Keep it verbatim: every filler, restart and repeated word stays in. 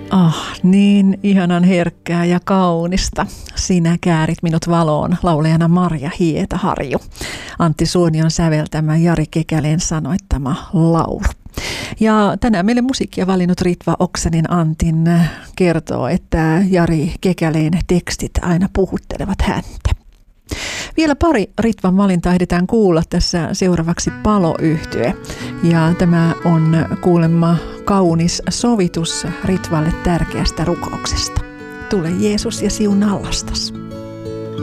Ah, niin ihanan herkkää ja kaunista. Sinä käärit minut valoon, laulajana Marja Hietaharju. Antti Suonion säveltämä, Jari Kekäleen sanoittama laulu. Ja tänään meille musiikkia valinnut Ritva Oksanen Antin kertoo, että Jari Kekäleen tekstit aina puhuttelevat häntä. Vielä pari Ritvan valintaa ehditään kuulla tässä seuraavaksi Palo-yhtye. Ja tämä on kuulemma kaunis sovitus Ritvalle tärkeästä rukouksesta. Tule Jeesus ja siunaa lastas.